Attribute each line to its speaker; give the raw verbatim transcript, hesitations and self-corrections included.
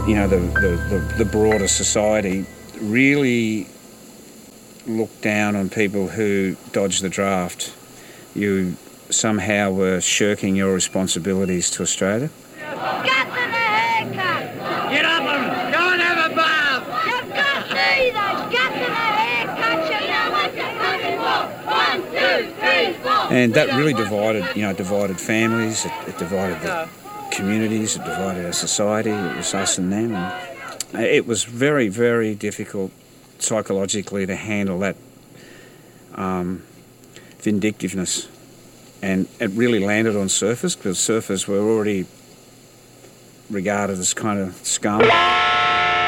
Speaker 1: you know, the, the, the, the broader society really looked down on people who dodged the draft. You somehow were shirking your responsibilities to Australia.
Speaker 2: Get them a haircut!
Speaker 3: Get up and don't have a bath!
Speaker 2: You've got neither! Get them a haircut, you know what you're coming for! One, two, three, four!
Speaker 1: And that really divided, you know, divided families, it, it divided the communities, it divided our society, it was us and them. And it was very, very difficult psychologically to handle that um, vindictiveness. And it really landed on surfers, because surfers were already regarded as kind of scum.